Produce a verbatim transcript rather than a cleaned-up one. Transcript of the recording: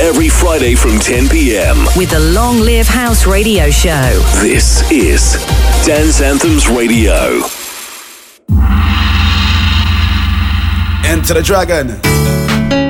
every Friday from ten p.m. with the Long Live House Radio Show. This is Dance Anthems Radio. Enter the Dragon.